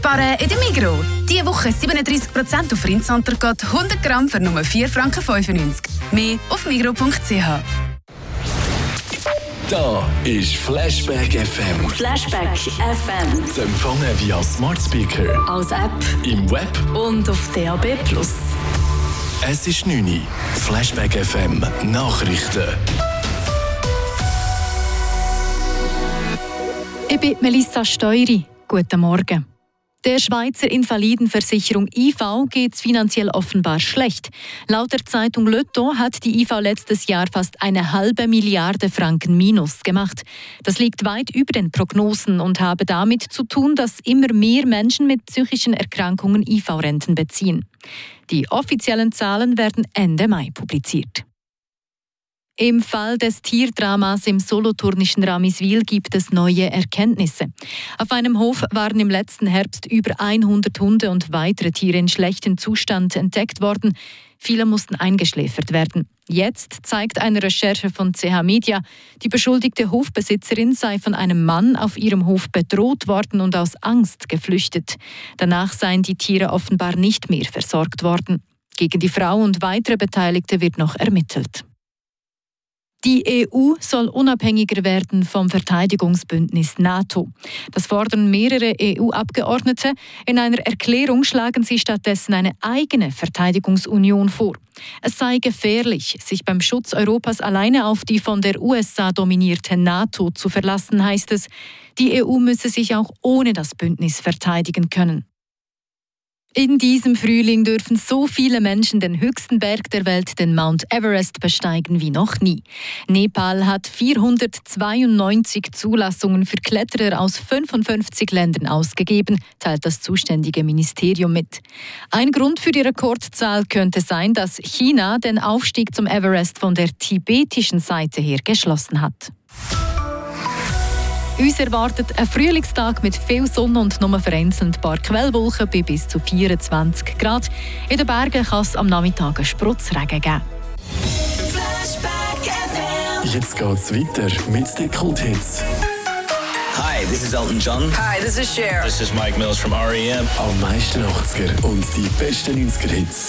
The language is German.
Sparen in der Migros. Diese Woche 37% auf Rindsontergott, 100 Gramm für nur 4,95 Franken. Mehr auf migros.ch. Da ist Flashback FM. Flashback FM. Zu empfangen via Smart Speaker, Als App im Web und auf DAB+. Es ist 9 Uhr. Flashback FM Nachrichten. Ich bin Melissa Steury. Guten Morgen. Der Schweizer Invalidenversicherung IV geht es finanziell offenbar schlecht. Laut der Zeitung Le Temps hat die IV letztes Jahr fast 1,5 Milliarde Franken Minus gemacht. Das liegt weit über den Prognosen und habe damit zu tun, dass immer mehr Menschen mit psychischen Erkrankungen IV-Renten beziehen. Die offiziellen Zahlen werden Ende Mai publiziert. Im Fall des Tierdramas im solothurnischen Ramiswil gibt es neue Erkenntnisse. Auf einem Hof waren im letzten Herbst über 100 Hunde und weitere Tiere in schlechtem Zustand entdeckt worden. Viele mussten eingeschläfert werden. Jetzt zeigt eine Recherche von CH Media, die beschuldigte Hofbesitzerin sei von einem Mann auf ihrem Hof bedroht worden und aus Angst geflüchtet. Danach seien die Tiere offenbar nicht mehr versorgt worden. Gegen die Frau und weitere Beteiligte wird noch ermittelt. Die EU soll unabhängiger werden vom Verteidigungsbündnis NATO. Das fordern mehrere EU-Abgeordnete. In einer Erklärung schlagen sie stattdessen eine eigene Verteidigungsunion vor. Es sei gefährlich, sich beim Schutz Europas alleine auf die von der USA dominierte NATO zu verlassen, heißt es. Die EU müsse sich auch ohne das Bündnis verteidigen können. In diesem Frühling dürfen so viele Menschen den höchsten Berg der Welt, den Mount Everest, besteigen wie noch nie. Nepal hat 492 Zulassungen für Kletterer aus 55 Ländern ausgegeben, teilt das zuständige Ministerium mit. Ein Grund für die Rekordzahl könnte sein, dass China den Aufstieg zum Everest von der tibetischen Seite her geschlossen hat. Uns erwartet ein Frühlingstag mit viel Sonne und nur vereinzelt ein paar Quellwolken bei bis zu 24 Grad. In den Bergen kann es am Nachmittag einen Sprotzregen geben. Jetzt geht's weiter mit den Kulthits. Hi, this is Elton John. Hi, this is Cher. This is Mike Mills from R.E.M. Am meisten 80er und die besten 90er Hits.